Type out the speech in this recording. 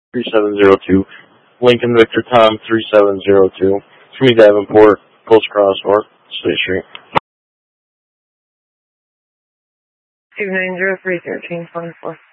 3702. Lincoln Victor Tom 3702. Sweeney Davenport, Post Cross North State Street. 2903-1324.